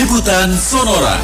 Liputan Sonora.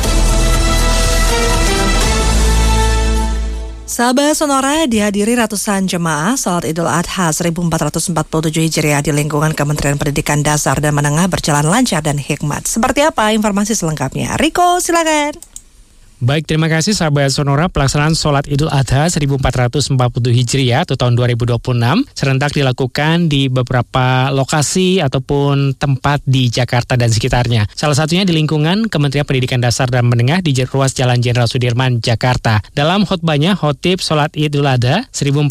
Sahabat Sonora, dihadiri ratusan jemaah salat Idul Adha 1447 Hijriah di lingkungan Kementerian Pendidikan Dasar dan Menengah berjalan lancar dan hikmat. Seperti apa informasi selengkapnya? Riko, silakan. Baik, terima kasih sahabat Sonora. Pelaksanaan sholat Idul Adha 1447 Hijriah atau tahun 2026 serentak dilakukan di beberapa lokasi ataupun tempat di Jakarta dan sekitarnya. Salah satunya di lingkungan Kementerian Pendidikan Dasar dan Menengah di ruas Jalan Jenderal Sudirman, Jakarta. Dalam khotbahnya, khotib sholat Idul Adha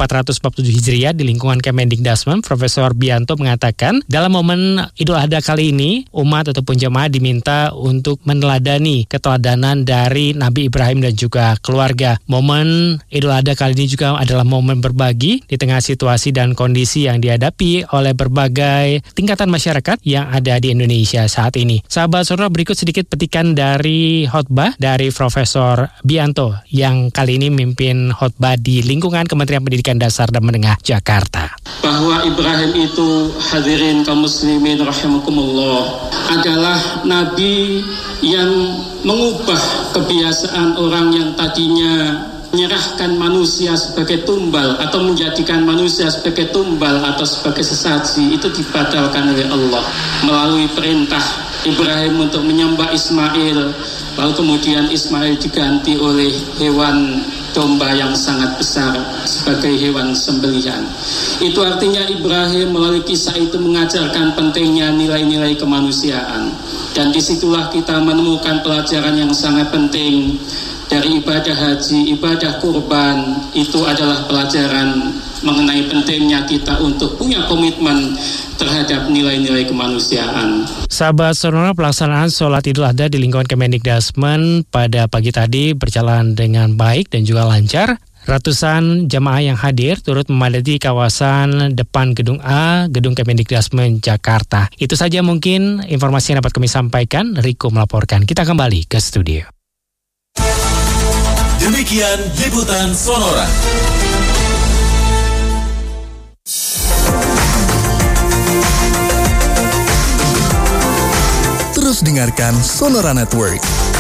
1447 Hijriah di lingkungan Kemendikdasmen, Profesor Bianto mengatakan, dalam momen Idul Adha kali ini, umat ataupun jemaah diminta untuk meneladani keteladanan dari Nabi Ibrahim dan juga keluarga. Momen Idul Adha kali ini juga adalah momen berbagi di tengah situasi dan kondisi yang dihadapi oleh berbagai tingkatan masyarakat yang ada di Indonesia saat ini. Sahabat Sonora, berikut sedikit petikan dari khotbah dari Profesor Bianto yang kali ini memimpin khotbah di lingkungan Kementerian Pendidikan Dasar dan Menengah, Jakarta. Bahwa Ibrahim itu, hadirin kaum muslimin rahimakumullah, adalah nabi yang mengubah kebiasaan orang yang tadinya menyerahkan manusia sebagai tumbal atau menjadikan manusia sebagai tumbal atau sebagai sesaji. Itu dibatalkan oleh Allah melalui perintah Ibrahim untuk menyembah Ismail, lalu kemudian Ismail diganti oleh hewan domba yang sangat besar sebagai hewan sembelihan. Itu artinya Ibrahim melalui kisah itu mengajarkan pentingnya nilai-nilai kemanusiaan. Dan disitulah kita menemukan pelajaran yang sangat penting dari ibadah haji, ibadah kurban. Itu adalah pelajaran mengenai pentingnya kita untuk punya komitmen terhadap nilai-nilai kemanusiaan. Sahabat Sonora, pelaksanaan sholat Idul Adha di lingkungan Kemendikdasmen pada pagi tadi berjalan dengan baik dan juga lancar. Ratusan jemaah yang hadir turut memadati kawasan depan Gedung A, Gedung Kemendikdasmen Jakarta. Itu saja mungkin informasi yang dapat kami sampaikan. Riko melaporkan. Kita kembali ke studio. Demikian Liputan Sonora. Terus dengarkan Sonora Network.